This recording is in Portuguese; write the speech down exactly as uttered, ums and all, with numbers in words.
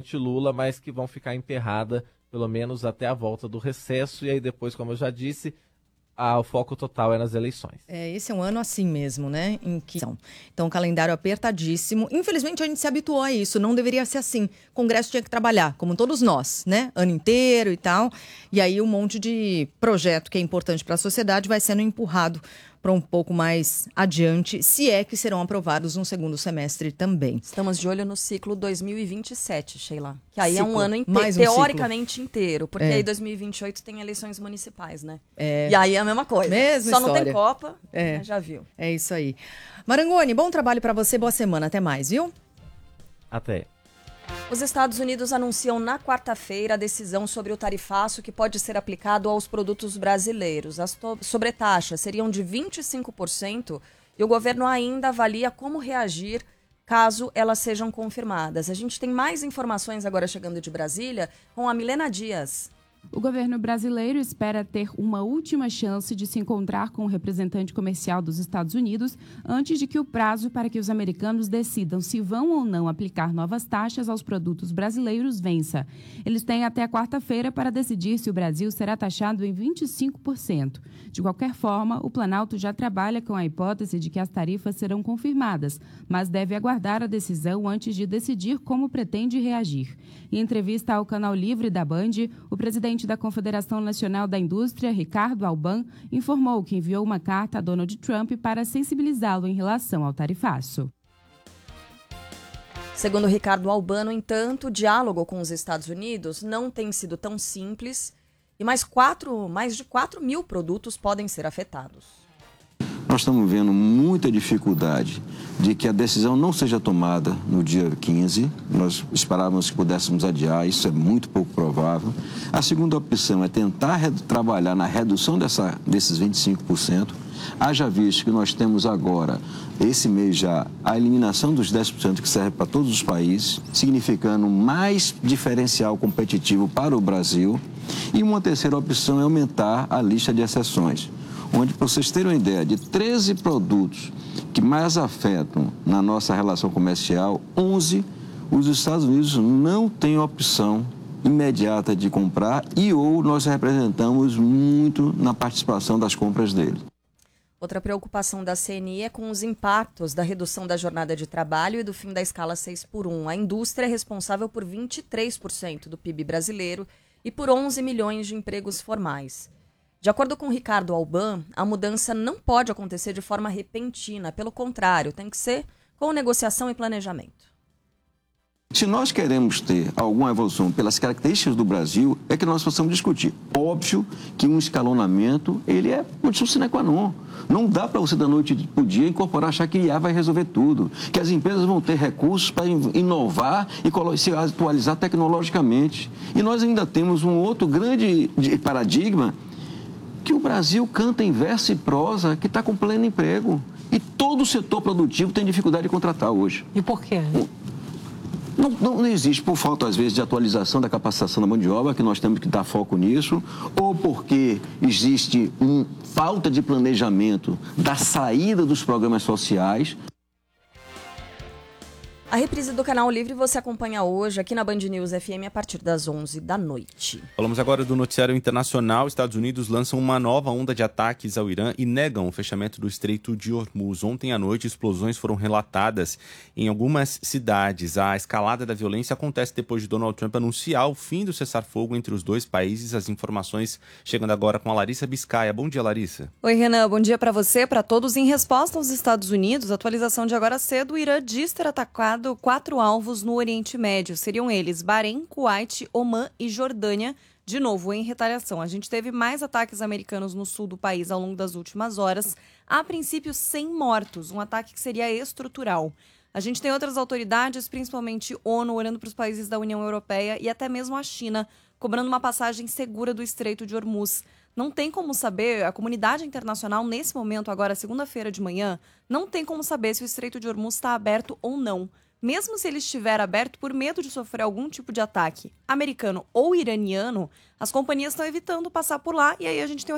presidente Lula, mas que vão ficar emperrada pelo menos até a volta do recesso, e aí depois, como eu já disse, ah, o foco total é nas eleições. É, esse é um ano assim mesmo, né? Em que... Então, o calendário apertadíssimo. Infelizmente, a gente se habituou a isso. Não deveria ser assim. O Congresso tinha que trabalhar, como todos nós, né? Ano inteiro e tal. E aí, um monte de projeto que é importante para a sociedade vai sendo empurrado para um pouco mais adiante, se é que serão aprovados no segundo semestre também. Estamos de olho no ciclo dois mil e vinte e sete, Sheila. Que aí Ciclo. é um ano inte- Mais um teoricamente ciclo. inteiro, porque É. aí dois mil e vinte e oito tem eleições municipais, né? É. E aí é a mesma coisa. Mesma Só não história. tem Copa, É. né? Já viu. É isso aí. Marangoni, bom trabalho para você, boa semana. Até mais, viu? Até. Os Estados Unidos anunciam na quarta-feira a decisão sobre o tarifaço que pode ser aplicado aos produtos brasileiros. As to- sobretaxas seriam de vinte e cinco por cento e o governo ainda avalia como reagir caso elas sejam confirmadas. A gente tem mais informações agora chegando de Brasília com a Milena Dias. O governo brasileiro espera ter uma última chance de se encontrar com o representante comercial dos Estados Unidos antes de que o prazo para que os americanos decidam se vão ou não aplicar novas taxas aos produtos brasileiros vença. Eles têm até a quarta-feira para decidir se o Brasil será taxado em vinte e cinco por cento. De qualquer forma, o Planalto já trabalha com a hipótese de que as tarifas serão confirmadas, mas deve aguardar a decisão antes de decidir como pretende reagir. Em entrevista ao Canal Livre da Band, o presidente da Confederação Nacional da Indústria, Ricardo Alban, informou que enviou uma carta a Donald Trump para sensibilizá-lo em relação ao tarifaço. Segundo Ricardo Alban, no entanto, o diálogo com os Estados Unidos não tem sido tão simples e mais, quatro, mais de quatro mil produtos podem ser afetados. Nós estamos vendo muita dificuldade de que a decisão não seja tomada no dia quinze. Nós esperávamos que pudéssemos adiar, isso é muito pouco provável. A segunda opção é tentar trabalhar na redução dessa, desses vinte e cinco por cento. Haja visto que nós temos agora, esse mês já, a eliminação dos dez por cento que serve para todos os países, significando mais diferencial competitivo para o Brasil. E uma terceira opção é aumentar a lista de exceções, onde, para vocês terem uma ideia, de treze produtos que mais afetam na nossa relação comercial, onze, os Estados Unidos não têm opção imediata de comprar e ou nós representamos muito na participação das compras dele. Outra preocupação da C N I é com os impactos da redução da jornada de trabalho e do fim da escala seis por um. A indústria é responsável por vinte e três por cento do P I B brasileiro e por onze milhões de empregos formais. De acordo com Ricardo Alban, a mudança não pode acontecer de forma repentina. Pelo contrário, tem que ser com negociação e planejamento. Se nós queremos ter alguma evolução pelas características do Brasil, é que nós possamos discutir. Óbvio que um escalonamento, ele é condição sine qua non. Não dá para você da noite para o dia incorporar, achar que I A vai resolver tudo. Que as empresas vão ter recursos para inovar e se atualizar tecnologicamente. E nós ainda temos um outro grande paradigma, que o Brasil canta em verso e prosa que está com pleno emprego. E todo o setor produtivo tem dificuldade de contratar hoje. E por quê? Não, não, não existe, por falta, às vezes, de atualização da capacitação da mão de obra, que nós temos que dar foco nisso, ou porque existe uma falta de planejamento da saída dos programas sociais. A reprise do Canal Livre você acompanha hoje aqui na Band News F M a partir das onze da noite. Falamos agora do noticiário internacional. Estados Unidos lançam uma nova onda de ataques ao Irã e negam o fechamento do Estreito de Hormuz. Ontem à noite, explosões foram relatadas em algumas cidades. A escalada da violência acontece depois de Donald Trump anunciar o fim do cessar-fogo entre os dois países. As informações chegando agora com a Larissa Biscaia. Bom dia, Larissa. Oi, Renan. Bom dia para você, para todos. Em resposta aos Estados Unidos, atualização de agora cedo, o Irã diz ter atacado quatro alvos no Oriente Médio. Seriam eles Bahrein, Kuwait, Omã e Jordânia, de novo em retaliação. A gente teve mais ataques americanos no sul do país ao longo das últimas horas. A princípio, sem mortos, um ataque que seria estrutural. A gente tem outras autoridades, principalmente ONU, olhando para os países da União Europeia e até mesmo a China, cobrando uma passagem segura do Estreito de Hormuz. Não tem como saber, a comunidade internacional, nesse momento, agora segunda-feira de manhã, não tem como saber se o Estreito de Hormuz está aberto ou não. Mesmo se ele estiver aberto por medo de sofrer algum tipo de ataque americano ou iraniano, as companhias estão evitando passar por lá e aí a gente tem